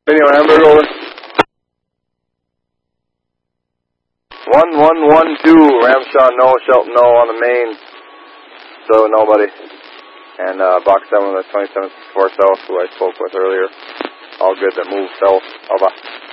Anyone, Hamburg, over. 1112, Ramshaw, no, Shelton, no, on the main. So, nobody. And, box 7 with 2764 south, who I spoke with earlier. All good that moved south. Over.